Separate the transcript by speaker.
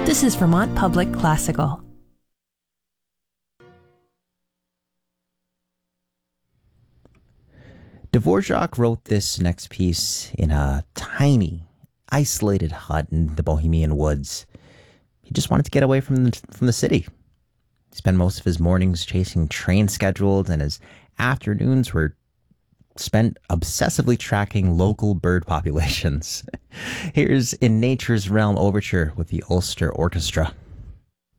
Speaker 1: This is Vermont Public Classical.
Speaker 2: Dvorak wrote this next piece in a tiny, isolated hut in the Bohemian woods. He just wanted to get away from the city. He spent most of his mornings chasing train schedules, and his afternoons were spent obsessively tracking local bird populations. Here's In Nature's Realm Overture with the Ulster Orchestra.